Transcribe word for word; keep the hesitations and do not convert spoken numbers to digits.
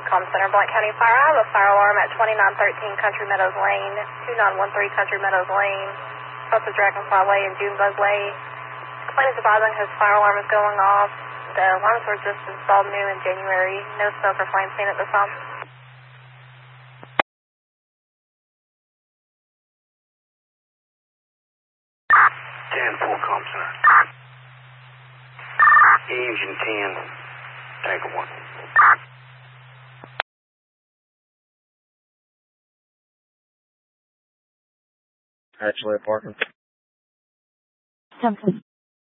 Com Center, Blount County Fire. I have a fire alarm at twenty-nine thirteen Country Meadows Lane, two nine one three Country Meadows Lane, south of Dragonfly Way and Junebug Way. Complaint is advising his fire alarm is going off. The alarms were just installed new in January. No smoke or flame seen at this time. ten four Com Center. Engine ten, Tanker one. Actually, Parker. Something.